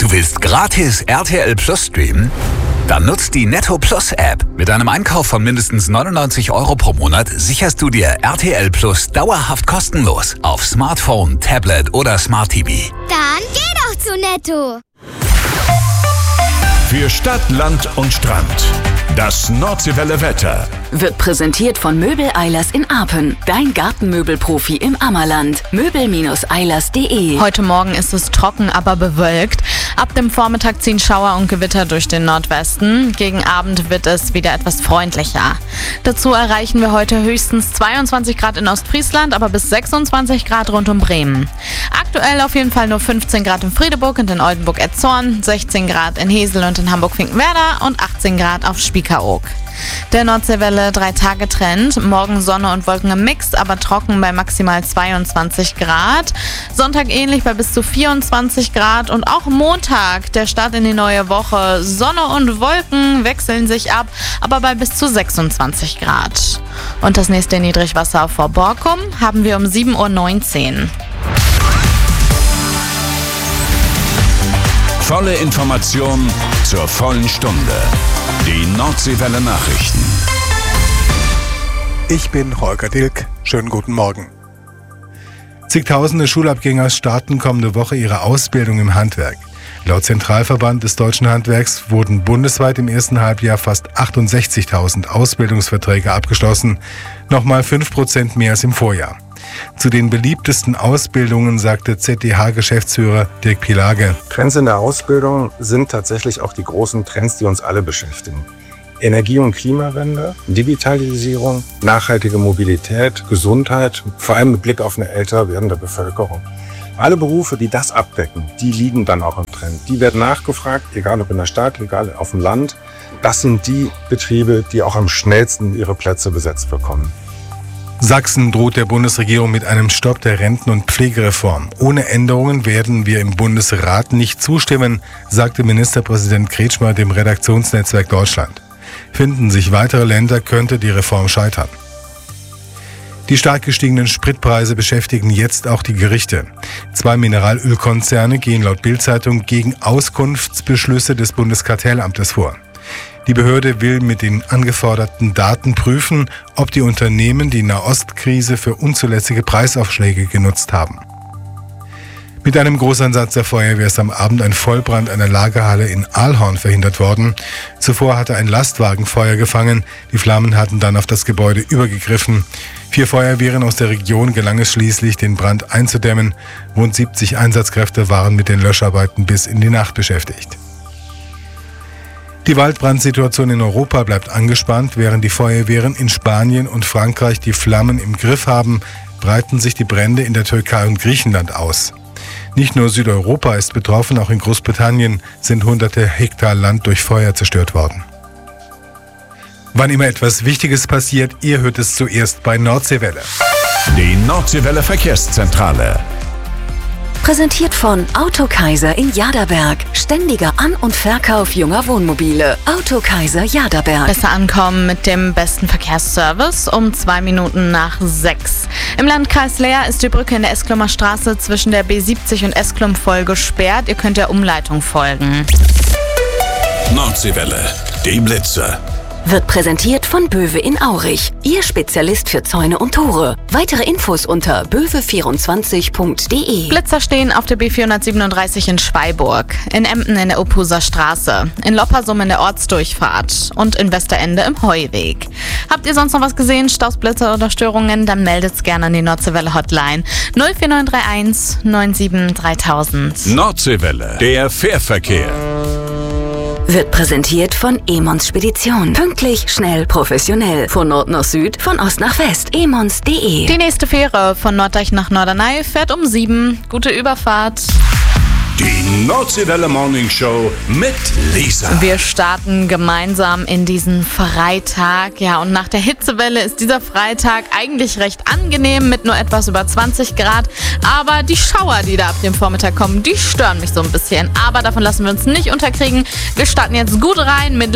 Du willst gratis RTL Plus streamen? Dann nutzt die Netto Plus App. Mit einem Einkauf von mindestens 99 € pro Monat sicherst du dir RTL Plus dauerhaft kostenlos auf Smartphone, Tablet oder Smart TV. Dann geh doch zu Netto. Für Stadt, Land und Strand. Das Nordseewelle Wetter wird präsentiert von Möbel Eilers in Apen. Dein Gartenmöbelprofi im Ammerland. Möbel-eilers.de. Heute Morgen ist es trocken, aber bewölkt. Ab dem Vormittag ziehen Schauer und Gewitter durch den Nordwesten. Gegen Abend wird es wieder etwas freundlicher. Dazu erreichen wir heute höchstens 22 Grad in Ostfriesland, aber bis 26 Grad rund um Bremen. Aktuell auf jeden Fall nur 15 Grad in Friedeburg und in Oldenburg-Etzorn, 16 Grad in Hesel und in Hamburg-Finkenwerder und 18 Grad auf Spiekeroog. Der Nordseewelle 3-Tage-Trend. Morgen Sonne und Wolken im Mix, aber trocken bei maximal 22 Grad. Sonntag ähnlich bei bis zu 24 Grad und auch Montag, der Start in die neue Woche. Sonne und Wolken wechseln sich ab, aber bei bis zu 26 Grad. Und das nächste Niedrigwasser vor Borkum haben wir um 7:19 Uhr. Volle Information zur vollen Stunde. Die Nordseewelle Nachrichten. Ich bin Holger Dilk. Schönen guten Morgen. Zigtausende Schulabgänger starten kommende Woche ihre Ausbildung im Handwerk. Laut Zentralverband des Deutschen Handwerks wurden bundesweit im ersten Halbjahr fast 68.000 Ausbildungsverträge abgeschlossen, nochmal 5% mehr als im Vorjahr. Zu den beliebtesten Ausbildungen sagte ZDH-Geschäftsführer Dirk Pielage: Trends in der Ausbildung sind tatsächlich auch die großen Trends, die uns alle beschäftigen. Energie- und Klimawende, Digitalisierung, nachhaltige Mobilität, Gesundheit, vor allem mit Blick auf eine älter werdende Bevölkerung. Alle Berufe, die das abdecken, die liegen dann auch im Trend. Die werden nachgefragt, egal ob in der Stadt, egal auf dem Land. Das sind die Betriebe, die auch am schnellsten ihre Plätze besetzt bekommen. Sachsen droht der Bundesregierung mit einem Stopp der Renten- und Pflegereform. Ohne Änderungen werden wir im Bundesrat nicht zustimmen, sagte Ministerpräsident Kretschmer dem Redaktionsnetzwerk Deutschland. Finden sich weitere Länder, könnte die Reform scheitern. Die stark gestiegenen Spritpreise beschäftigen jetzt auch die Gerichte. 2 Mineralölkonzerne gehen laut Bild-Zeitung gegen Auskunftsbeschlüsse des Bundeskartellamtes vor. Die Behörde will mit den angeforderten Daten prüfen, ob die Unternehmen die Nahostkrise für unzulässige Preisaufschläge genutzt haben. Mit einem Großeinsatz der Feuerwehr ist am Abend ein Vollbrand einer Lagerhalle in Aalhorn verhindert worden. Zuvor hatte ein Lastwagen Feuer gefangen. Die Flammen hatten dann auf das Gebäude übergegriffen. 4 Feuerwehren aus der Region gelang es schließlich, den Brand einzudämmen. Rund 70 Einsatzkräfte waren mit den Löscharbeiten bis in die Nacht beschäftigt. Die Waldbrandsituation in Europa bleibt angespannt. Während die Feuerwehren in Spanien und Frankreich die Flammen im Griff haben, breiten sich die Brände in der Türkei und Griechenland aus. Nicht nur Südeuropa ist betroffen, auch in Großbritannien sind hunderte Hektar Land durch Feuer zerstört worden. Wann immer etwas Wichtiges passiert, ihr hört es zuerst bei Nordseewelle. Die Nordseewelle Verkehrszentrale. Präsentiert von Autokaiser in Jaderberg. Ständiger An- und Verkauf junger Wohnmobile. Autokaiser Jaderberg. Besser ankommen mit dem besten Verkehrsservice um 2 Minuten nach 6. Im Landkreis Leer ist die Brücke in der Esklummer Straße zwischen der B70 und Esklum voll gesperrt. Ihr könnt der Umleitung folgen. Nordseewelle, die Blitze. Wird präsentiert von Böwe in Aurich. Ihr Spezialist für Zäune und Tore. Weitere Infos unter böwe24.de. Blitzer stehen auf der B437 in Schweiburg, in Emden in der Opuser Straße, in Loppersum in der Ortsdurchfahrt und in Westerende im Heuweg. Habt ihr sonst noch was gesehen, Staus, Blitzer oder Störungen? Dann meldet's gerne an die Nordseewelle Hotline 04931 97 3000. Nordseewelle, der Fährverkehr. Wird präsentiert von Emons Spedition. Pünktlich, schnell, professionell. Von Nord nach Süd, von Ost nach West. emons.de. Die nächste Fähre von Norddeich nach Norderney fährt um 7. Gute Überfahrt. Die Nordseewelle Morning Show mit Lisa. Wir starten gemeinsam in diesen Freitag. Ja, und nach der Hitzewelle ist dieser Freitag eigentlich recht angenehm mit nur etwas über 20 Grad. Aber die Schauer, die da ab dem Vormittag kommen, die stören mich so ein bisschen. Aber davon lassen wir uns nicht unterkriegen. Wir starten jetzt gut rein mit